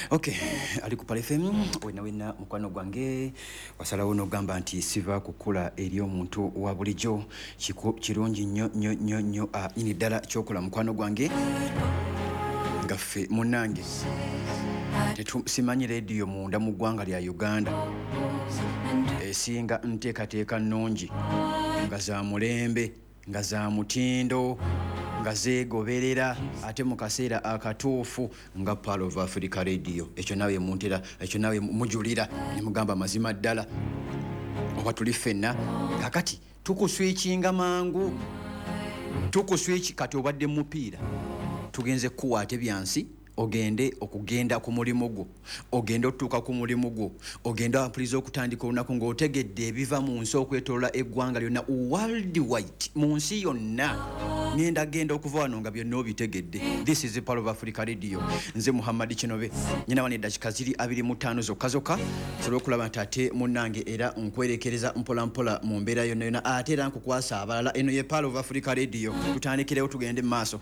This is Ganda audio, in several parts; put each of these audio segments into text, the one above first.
Okay, ali ku Pale FM wena mukwano gwange wasalawo n'ogamba nti siva kukula eri omuntu wa bulijjo kirungi nnyo nyini ddala kyokola mukwano gwange ngaffe munnange simanyi rediyo munda mu ggwanga lya Uganda esinga nteekateeka nnungi nga za mulembe nga za mutindo nga zeegoberera ate mu kaseera akatuufu nga Pearl of Africa Radio. Ekyo nawe muntera, ekyo nawe mujulira ne mugamba mazima ddala oba tuli ffenna kakati tukuswikinga mangu tukuswiki kati obadde mupiira tugenze kuwaate byansi ogenda ku mulimu gwo ogenda otuuka ku mulimu gwo ogenda ampuliriza okutandika olunaku ng'otegedde ebiva mu nsi okwetolola eggwanga lyonna worldwide mu nsi yonna genda okuva wano nga byonna obitegedde. This is Pearl of Africa Radio. Nze Muhammad Kinobe nyina wane dakika ziri 25 zokka sobola okulaba nti ate munnange era nkwerekereza mpola mu mbeera yonna ate era nkukwasa abalala eno ye Pearl of Africa Radio. Tutandikirewo tugende mu maaso.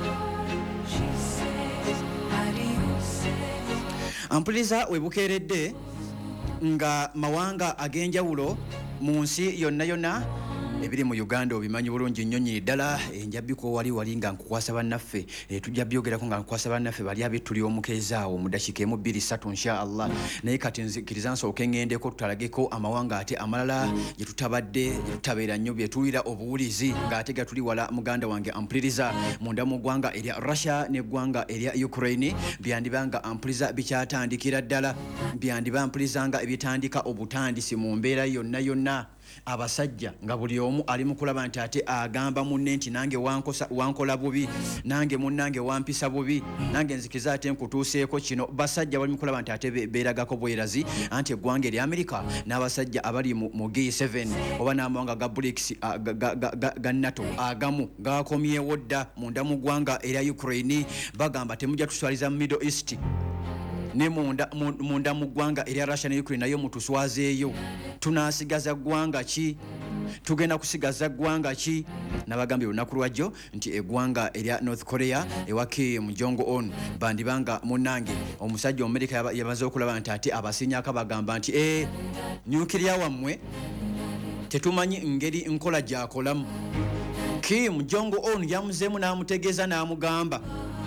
Ampuliriza webukeeredde nga mawanga ag'enjawulo mu nsi yonna ebiri mu Uganda obimanyi bulungi nnyo nnyini ddala enjabbiko wali nga nkukwasa bannaffe tujja byogerako nga nkukwasa bannaffe bali abetuli omukeezaawo mu dakiika 2-3 insha Allah naye kati nzikiriza nsooke ngendeko tutalageko amawanga ate amalala gye tutabeera nnyo bye tuwulira obuwulizi ng'ate ga tuli wala muganda wange ampuliriza munda mu ggwanga erya Russia n'eggwanga erya Ukraine byandibanga ampuliriza bikyatandikira ddala byandiba ampulizanga ebitandika obutandisi mu mbeera yonna abasajja nga buli omu ali mu kulaba nti ate agamba munne nti nange wankola bubi nange munnange wampisa bubi nange nzikiza ate nkutuuseeko kino basajja bali mu kulaba nti ate beeragako bwerazi anti eggwanga erya America n'abasajja abali mu G7 oba n'amawanga ga BRICS ga NATO agamu gakomyewo dda munda mu ggwanga erya Ukraine bagamba temujja tuswaliza mu Middle East ne munda mu ggwanga erya Russia ne Ukraine nayo mutuswazeeyo tunasigaza ggwanga ki tugenda kusigaza ggwanga ki nabagambye olunaku lwajjo nti eggwanga erya North Korea ewa Kim Jong-un bandibanga munnange omusajja America yabaze okulaba nti ate abasinyaka bagamba nti nyukiriya wammwe tetumanyi ngeri nkola gyakolamu. Kim Jong-un yamuzeemu n'amutegeeza n'amugamba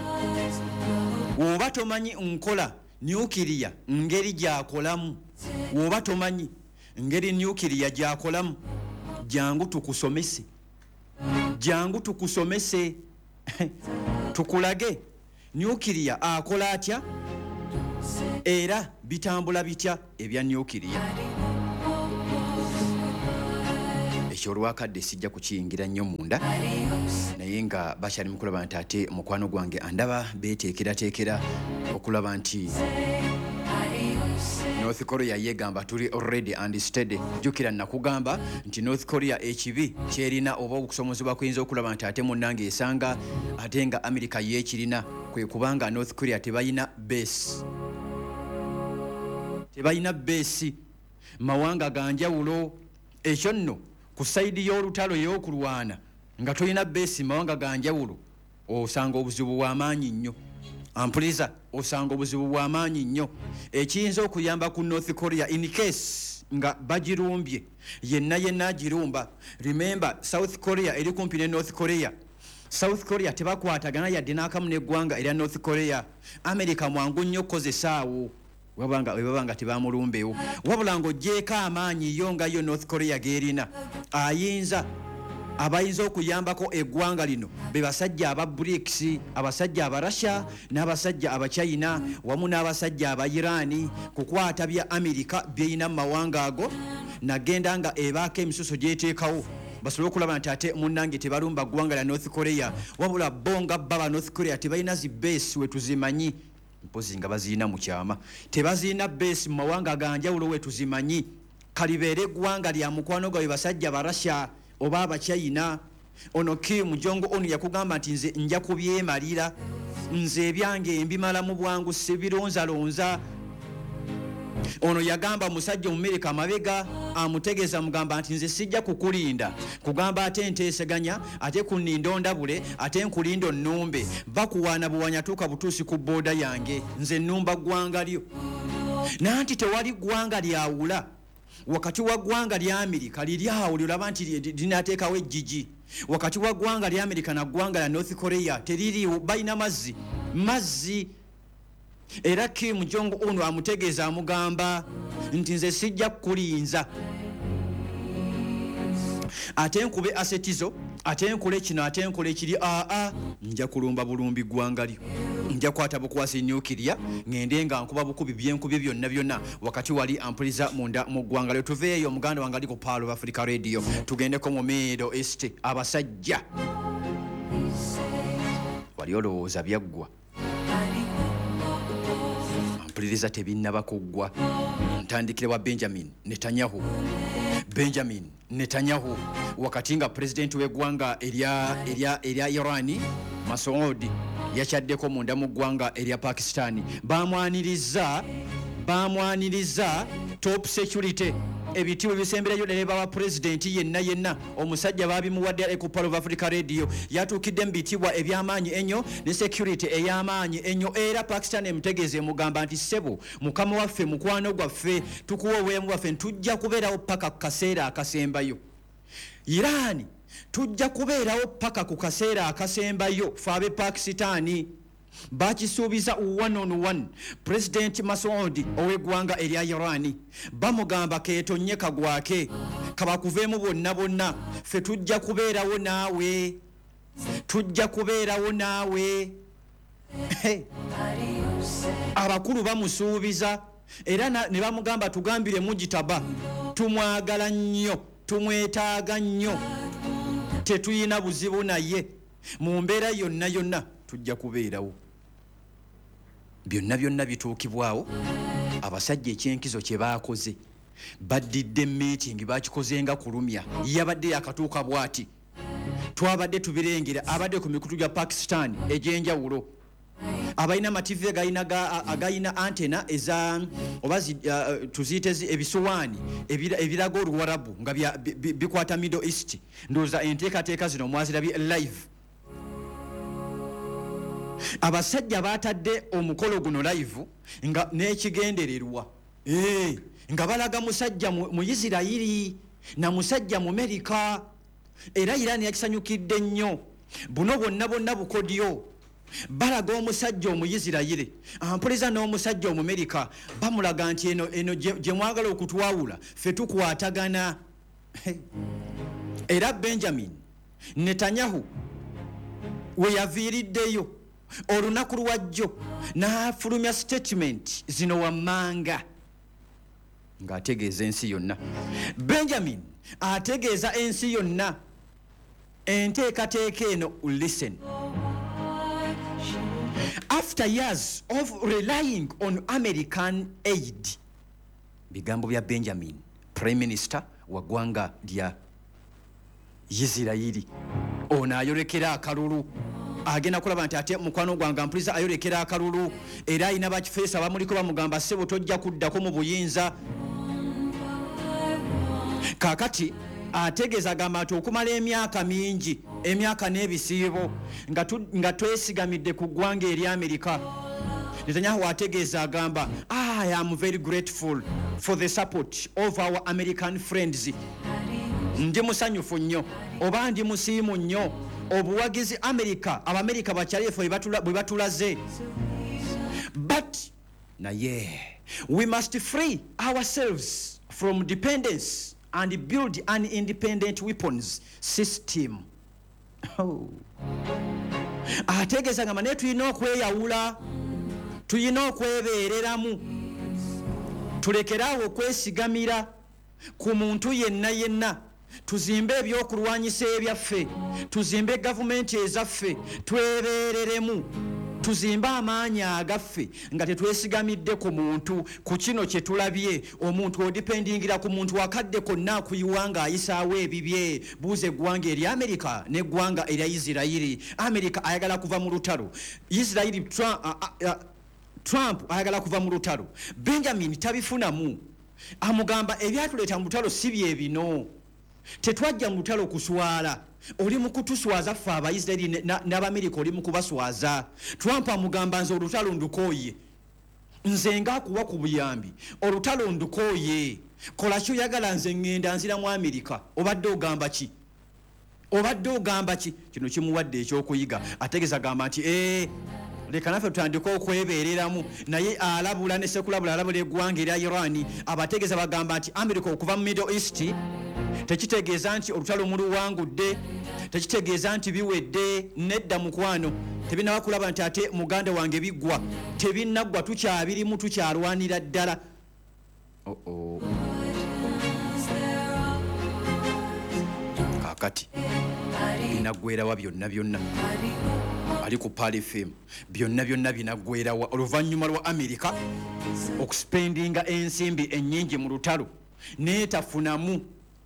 woba tomanyi nkola nyukiriya ngeri gyakolamu woba tomanyi ngeri nyukiriya gyakolamu jangu tukusomese tukulage nyukiriya akola atya era bitambula bitya ebya nyukiriya. Olwakadde sijja kukiyingira nnyo munda naye nga bakyali mukulaba nti ate mukwano gwange andaba beteekerateekera okulaba nti North Korea yegamba tuli already and steady. Jukira nakugamba nti North Korea ekibi kyerina oba okusomozebwa kuyinza okulaba nti ate munnange esanga ate nga America yekirina kwe kubanga North Korea tebayina base mawanga ganjawulo ekyo nno ku saidi y'olutalo y'okulwana nga tolina base mawanga ganjawulo osanga obuzibu bw'amaanyi nnyo. Ampuliriza osanga obuzibu bw'amaanyi nnyo ekiyinza okuyamba ku North Korea in case nga bagirumbye yenna agirumba. Remember South Korea eri kumpi ne North Korea. South Korea tebakwatagana yadde n'akamu n'eggwanga erya North Korea. America mwangu nnyo kukozesaawo webabanga tebamulumbewo wabula ng'oggyeko amaanyi yo nga yo North Korea gerina abayinza okuyambako eggwanga lino be basajja aba BRICS abasajja aba Russia n'abasajja aba China wamu n'abasajja aba Iran kukwata bya America byeyina mu mawanga ago nagenda nga ebaako emisuso gyeteekawo basobole okulaba nti ate munnange tebalumba ggwanga lya North Korea wabula bonga baba North Korea tebalina zi base wetuzimanyi mpozi nga bazina mu kyama tebazina base mu mawanga ganjawulo wetuzimanyi kalibeere eggwanga lya mukwano gwawe basajja ba Russia oba aba China. Ono Kim Jong-un yakugamba nti nze nja kubyemalira nze ebyange mbimala mu bwangu sibironzalonza ono yagamba musajja Amerika amabega amutegeza mugamba nti nze sijja kukulinda kugamba ate nteeseganya ate kuninda ndabule ate nkulinda onnumbe bakuwaana buwanya tuuka butuusi ku booda yange nze nnumba ggwanga lyo nanti tewali ggwanga lyawula wakati wa ggwanga lya Amerika liryawo lyolaba nti linateekawo ejjiji wakati wa ggwanga lya Amerika na ggwanga lya North Korea teririwo balina mazzi era Kim Jong-un amutegeeza amugamba nti nze sijja kulinza ate nkube asetizo ate nkole kino ate nkole kiri nja kulumba bulumbi ggwanga lyo nja kwata bukwasi nuclear ngende nga nkuba bukubi byenkubye byonna wakati wali ampuliza munda mu ggwanga lyo tuveeyo muganda wange ali ku Pearl of Africa Radio tugendeko mu Middle East abasajja wali olowooza byaggwa ampuliriza tebinnaba kuggwa ntandikire wa Benjamin Netanyahu wakati nga president w'eggwanga erya Irani Masoud yakyaddeko munda mu ggwanga erya Pakistan bamwaniriza top security ebitiibwa bisemberayo dereba wa president yenna omusajja babimuwadde ku Pearl of Africa Radio yatuukidde mu bitiibwa ebyamaanyi ennyo ne security ey'amaanyi ennyo era Pakistan emutegeeze mugamba nti ssebo mukama waffe mukwano gwaffe tukuwa obwemu bwaffe tujja kubeerawo paka ku kaseera akasembayo Iran tujja kubeerawo paka ku kaseera akasembayo faabe Pakistani bakisuubiza 1-on-1 President Masoud ow'eggwanga erya Iran bamugamba keetonye kagwake kabakuveemu bonna ffe tujja kubeerawo naawe abakulu bamusuubiza era ne bamugamba tugambire mujitaba tumwagala nnyo tumwetaaga nnyo tetuyina buzibu naye mu mbeera yonna tujja kubeerawo byonna bituukibwawo abasajja ekyenkizo kye baakoze baddidde meeting bakikozenga kulumya yabadde yakatuuka bwati twabadde tubirengera abadde ku mikutu gya Pakistan egyenjawulo abalina mativi agayina antena eza oba tuziyite ebisuwaani ebiraga oluwarabu nga bikwata Middle East ndowooza enteekateeka zino mwazirabye live abasajja batadde omukolo guno live nga n'ekigendererwa nga balaga musajja mu Isirayiri na musajja mu Amerika era Iran yakisanyukidde nnyo buno bonna bukodyo balaga omusajja omu Isirayiri ampuliza n'omusajja omu Amerika bamulaga nti eno gye mwagala okutwawula ffe tukwatagana era Benjamin Netanyahu we yaviiriddeyo olunaku lwajjo n'afulumya statement zino wammanga ng'ategeeza ensi yonna Benjamin ategeeza ensi yonna enteekateeka eno listen after years of relying on American aid bigambo bya Benjamin Prime Minister wa ggwanga lya Isirayiri ono ayolekera akalulu agenda kulaba nti ate mukwano gwange ampuliza ayolekera akalulu era ayina bakifeesa bamuliko bamugamba ssebo tojja kuddako mu buyinza kakati ategeeza agamba nti okumala emyaka mingi emyaka n'ebisiibo nga twesigamidde ku ggwanga erya Amerika Netanyahu ategeeza agamba I am very grateful for the support of our American friends ndi musanyufu nnyo oba ndi musiimu nnyo obuwagizi Abamerika bakyaleefu bwe batulaze but naye we must free ourselves from dependence and build an independent weapons system. Ategeeza ngamba naye tulina okweyawula tulina okwebeereramu tulekeraawo okwesigamira ku muntu yenna tuzimbe ebyokulwanyisa ebyaffe tuzimbe gavumenti ezaffe twebeereremu tuzimbe amaanyi agaffe nga tetwesigamidde ku muntu ku kino kye tulabye omuntu odipendingira ku muntu wakadde konna akuyiwanga ayisaawo ebibye buuze eggwanga erya Amerika n'eggwanga erya Isirayiri Amerika ayagala kuva mu lutalo Isirayiri Trump ayagala kuva mu lutalo, Benjamin tabifunamu, amugamba ebyatuleeta mu lutalo si bye bino, tetwajja mu lutalo kuswala, oli mu kutuswaza ffe Abayisirayiri n'Abamerika oli mu kubaswaza. Trump amugamba nze olutalo ndukooye, nze ng'akuwa ku buyambi olutalo ndukooye, kola ky'oyagala nze ŋŋenda nzira mu Amerika. Obadde ogamba ki? Obadde ogamba ki? Kino kimuwadde ekyokuyiga, ategeeza gamba nti leka naffe tutandika okwebeereramu, naye alabula ne sekulabula alabula eggwanga erya Iran. Abategeeza bagamba nti Amerika okuva mu Middle East tekitegeeza nti olutalo muluwangudde, tekitegeeza nti biwedde. Nedda mukwano, tebinaba kulaba nti ate muganda wange biggwa, tebinnaggwa, tukyabirimu, tukyalwanira ddala. Kakati binaggwerawa byonna byonna ali ku Pali FM, byonna byonna binaggwerawa oluvannyuma lwa Amerika okuspendinga ensimbi ennyingi mu lutalo neetafunamu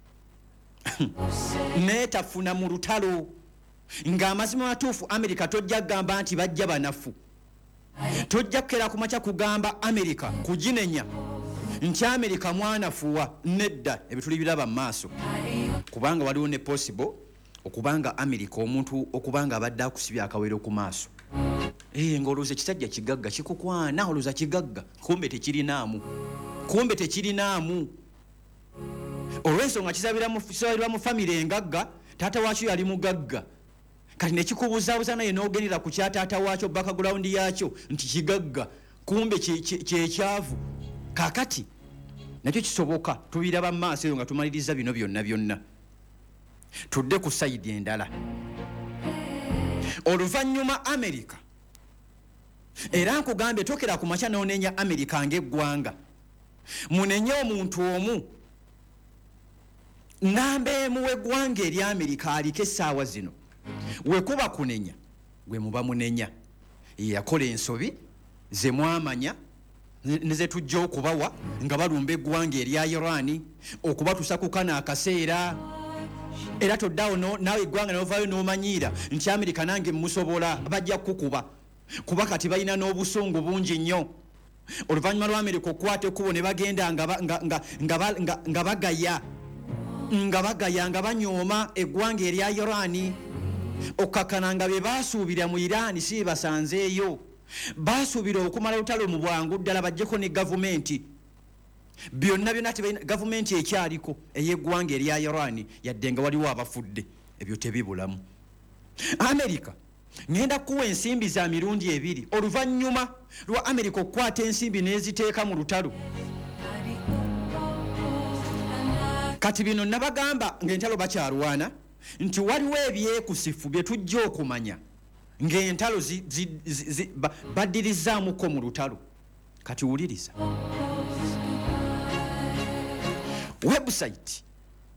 neetafuna mu lutalo. Ng'amazima matuufu Amerika tojja kugamba nti bajja banafu, tojja kukera ku makya kugamba Amerika kuginenya nti Amerika mwanafuwa. Nedda, ebituli biraba mu maaso, kubanga waliwo ne possible okubanga Amerika omuntu okubanga abadde akusibya akawero ku maaso. Ng'olowooza ekisajja kigagga kikukwana, olowooza kigagga, kumbe tekirinaamu, kumbe tekirinaamu. Olw'ensonga kisabirwa mu famire engagga, taata waakyo yali mugagga, kati ne kikubuzaabuza naye n'ogendera ku kya taata waakyo background yaakyo nti kigagga, kumbe kyekyavu. Kaakati nakyo kisoboka, tubiraba mu maaso eyo nga tumaliriza bino byonna byonna. Tudde ku sayidi endala. Oluvannyuma Amerika, era nkugambye tokera ku makya n'onenya Amerika ng'eggwanga, munenye omuntu omu namba emu w'eggwanga eri Amerika aliko essaawa zino. Wekuba kunenya gwe muba munenya, yakola ensobi ze mwamanya ne ze tujja okubawa nga balumba eggwanga erya Iran okubatuusa ku kano akaseera. Era toddaawo naawe eggwanga n'ovaayo n'omanyiira nti Amerika nange musobola, bajja kukuba kuba kati balina n'obusungu bungi nnyo. Oluvannyuma lwa Amerika okukwata ekkubo ne bagenda nga bagaya nga banyooma eggwanga erya Iran, okkakkana nga be baasuubira mu Iran si basanzeeyo, baasuubira okumala olutalo mu bwangu ddala bajjeko ne gavumenti. Byonna byonna tebalina gavumenti ekyaliko ey'eggwanga erya Iran, yadde nga waliwo abafudde, ebyo tebibulamu. Amerika ngenda kuwa ensimbi za mirundi ebiri oluvannyuma lwa Amerika okukwata ensimbi n'eziteeka mu lutalo. Kati bino nabagamba ng'entalo bakyalwana nti waliwo ebyekusifu bye tujja okumanya ng'entalo baddirizaamuko mu lutalo. Kati wuliriza, website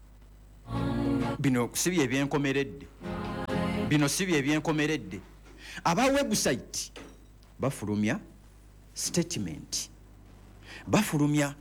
bino si bye ebyenkomeredde, bino si bye ebyenkomeredde. Aba website bafulumya statement, bafulumya